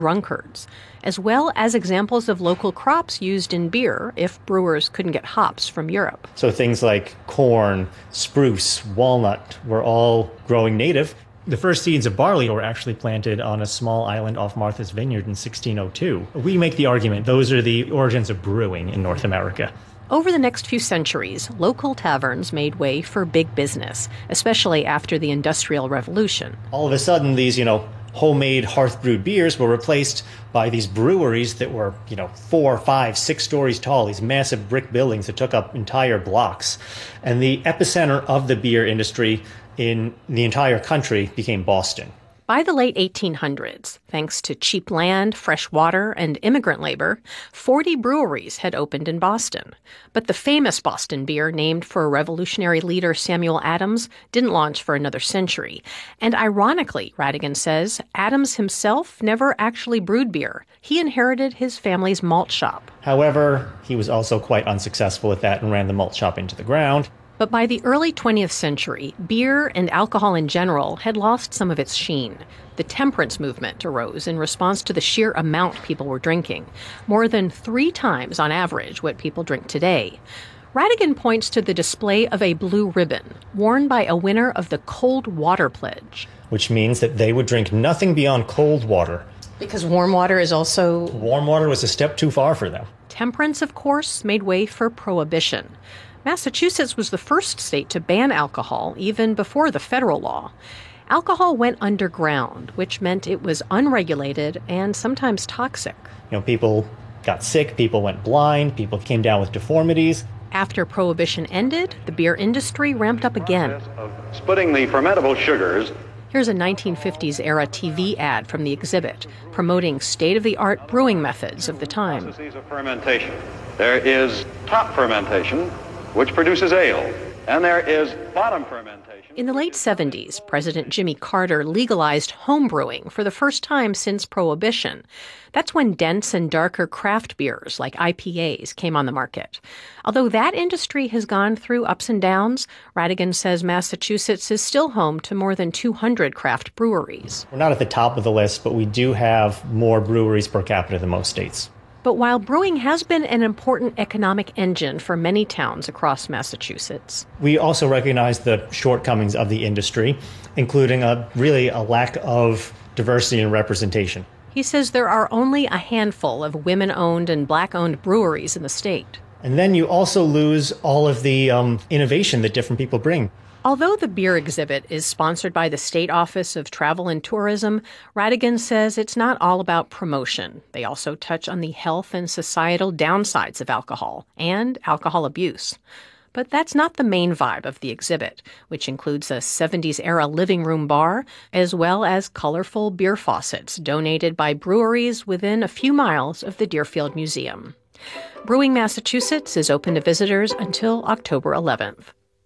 drunkards, as well as examples of local crops used in beer if brewers couldn't get hops from Europe. So things like corn, spruce, walnut were all growing native. The first seeds of barley were actually planted on a small island off Martha's Vineyard in 1602. We make the argument those are the origins of brewing in North America. Over the next few centuries, local taverns made way for big business, especially after the Industrial Revolution. All of a sudden, these, homemade hearth-brewed beers were replaced by these breweries that were, 4, 5, 6 stories tall, these massive brick buildings that took up entire blocks. And the epicenter of the beer industry in the entire country became Boston. By the late 1800s, thanks to cheap land, fresh water, and immigrant labor, 40 breweries had opened in Boston. But the famous Boston beer, named for revolutionary leader Samuel Adams, didn't launch for another century. And ironically, Radigan says, Adams himself never actually brewed beer. He inherited his family's malt shop. However, he was also quite unsuccessful at that and ran the malt shop into the ground. But by the early 20th century, beer and alcohol in general had lost some of its sheen. The temperance movement arose in response to the sheer amount people were drinking, more than 3 times on average what people drink today. Radigan points to the display of a blue ribbon worn by a winner of the Cold Water Pledge. Which means that they would drink nothing beyond cold water. Because warm water is also... Warm water was a step too far for them. Temperance, of course, made way for prohibition. Massachusetts was the first state to ban alcohol, even before the federal law. Alcohol went underground, which meant it was unregulated and sometimes toxic. People got sick, people went blind, people came down with deformities. After Prohibition ended, the beer industry ramped up again. Splitting the fermentable sugars. Here's a 1950s-era TV ad from the exhibit, promoting state-of-the-art brewing methods of the time. Processes of fermentation. There is top fermentation, which produces ale, and there is bottom fermentation. In the late 70s, President Jimmy Carter legalized home brewing for the first time since Prohibition. That's when dense and darker craft beers like IPAs came on the market. Although that industry has gone through ups and downs, Radigan says Massachusetts is still home to more than 200 craft breweries. We're not at the top of the list, but we do have more breweries per capita than most states. But while brewing has been an important economic engine for many towns across Massachusetts, we also recognize the shortcomings of the industry, including a lack of diversity and representation. He says there are only a handful of women-owned and black-owned breweries in the state. And then you also lose all of the innovation that different people bring. Although the beer exhibit is sponsored by the State Office of Travel and Tourism, Radigan says it's not all about promotion. They also touch on the health and societal downsides of alcohol and alcohol abuse. But that's not the main vibe of the exhibit, which includes a 70s-era living room bar, as well as colorful beer faucets donated by breweries within a few miles of the Deerfield Museum. Brewing Massachusetts is open to visitors until October 11th.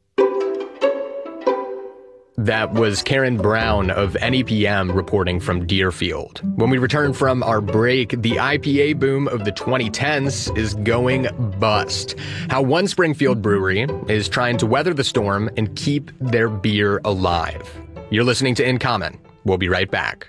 That was Karen Brown of NEPM reporting from Deerfield. When we return from our break, the IPA boom of the 2010s is going bust. How one Springfield brewery is trying to weather the storm and keep their beer alive. You're listening to In Common. We'll be right back.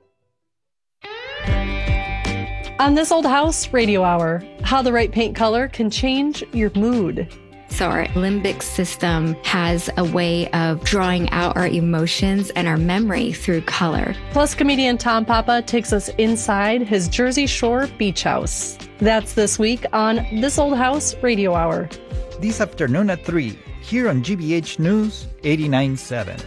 On This Old House Radio Hour, how the right paint color can change your mood. So our limbic system has a way of drawing out our emotions and our memory through color. Plus, comedian Tom Papa takes us inside his Jersey Shore beach house. That's this week on This Old House Radio Hour. This afternoon at 3, here on GBH News 89.7.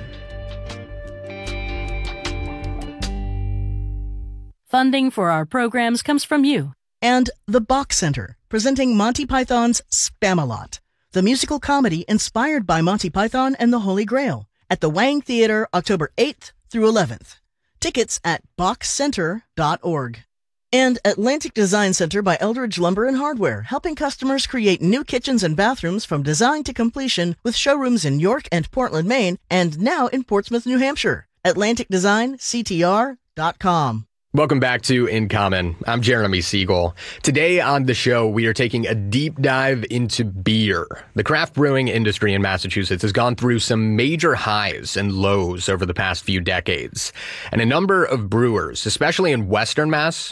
Funding for our programs comes from you. And the Bach Center, presenting Monty Python's Spamalot, the musical comedy inspired by Monty Python and the Holy Grail, at the Wang Theater October 8th through 11th. Tickets at bachcenter.org. And Atlantic Design Center by Eldridge Lumber and Hardware, helping customers create new kitchens and bathrooms from design to completion with showrooms in York and Portland, Maine, and now in Portsmouth, New Hampshire. AtlanticDesignCTR.com. Welcome back to In Common. I'm Jeremy Siegel. Today on the show, we are taking a deep dive into beer. The craft brewing industry in Massachusetts has gone through some major highs and lows over the past few decades. And a number of brewers, especially in Western Mass,